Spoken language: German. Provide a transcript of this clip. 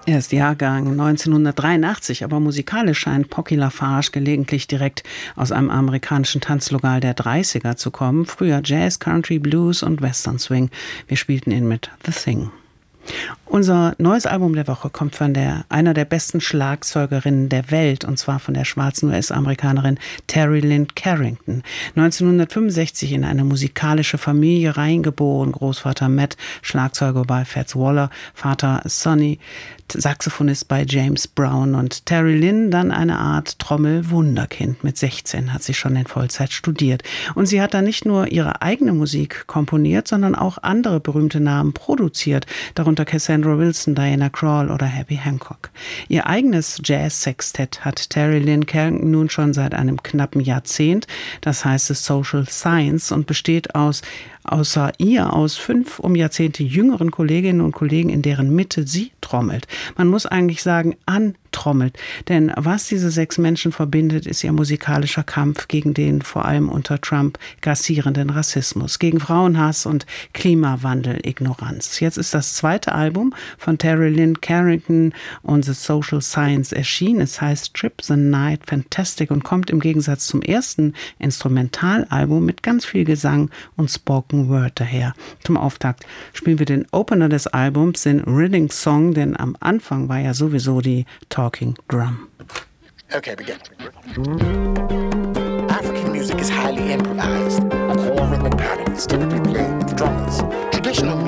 Er ist Jahrgang 1983, aber musikalisch scheint Pocky LaFarge gelegentlich direkt aus einem amerikanischen Tanzlokal der 30er zu kommen. Früher Jazz, Country, Blues und Western Swing. Wir spielten ihn mit The Thing. Unser neues Album der Woche kommt von einer der besten Schlagzeugerinnen der Welt, und zwar von der schwarzen US-Amerikanerin Terry Lynn Carrington. 1965 in eine musikalische Familie reingeboren, Großvater Matt, Schlagzeuger bei Fats Waller, Vater Sonny, Saxophonist bei James Brown, und Terry Lynn dann eine Art Trommel-Wunderkind. Mit 16 hat sie schon in Vollzeit studiert. Und sie hat dann nicht nur ihre eigene Musik komponiert, sondern auch andere berühmte Namen produziert, darunter Cassandra Wilson, Diana Krall oder Herbie Hancock. Ihr eigenes Jazz-Sextett hat Terry Lynn Carrington nun schon seit einem knappen Jahrzehnt. Das heißt es Social Science und besteht außer ihr aus 5 um Jahrzehnte jüngeren Kolleginnen und Kollegen, in deren Mitte sie trommelt. Man muss eigentlich sagen, antrommelt. Denn was diese 6 Menschen verbindet, ist ihr musikalischer Kampf gegen den vor allem unter Trump grassierenden Rassismus, gegen Frauenhass und Klimawandel-Ignoranz. Jetzt ist das zweite Album von Terry Lynn Carrington und The Social Science erschienen. Es heißt Trip the Night Fantastic und kommt im Gegensatz zum ersten Instrumentalalbum mit ganz viel Gesang und Spoken Word daher. Zum Auftakt spielen wir den Opener des Albums, den Ridding Song, denn am Anfang war ja sowieso die Talking Drum. Okay, begin. African music is highly improvised. A core rhythmic pattern is typically played with drummers. Traditional